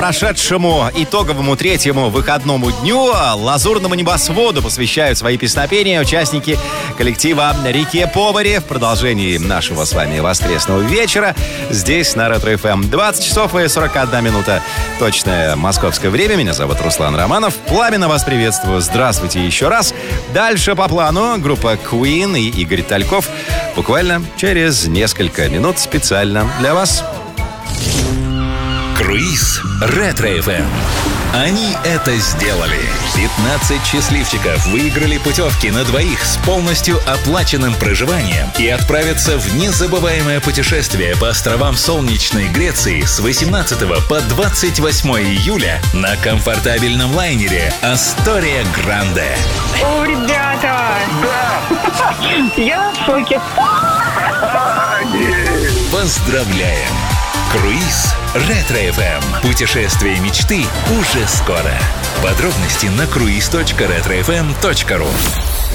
прошедшему итоговому третьему выходному дню лазурному небосводу посвящают свои песнопения участники коллектива «Реке Повари» в продолжении нашего с вами воскресного вечера здесь на Ретро ФМ. 20 часов и 41 минута. Точное московское время. Меня зовут Руслан Романов. Пламенно вас приветствую. Здравствуйте еще раз. Дальше по плану группа Queen и Игорь Тальков буквально через несколько минут специально для вас. Круиз Ретро-ФМ. Они это сделали. 15 счастливчиков выиграли путевки на двоих с полностью оплаченным проживанием и отправятся в незабываемое путешествие по островам солнечной Греции с 18 по 28 июля на комфортабельном лайнере «Астория Гранде». О, ребята! Да! Я в шоке. Поздравляем! Круиз Ретро-ФМ. Путешествие мечты уже скоро. Подробности на cruise.retrofm.ru.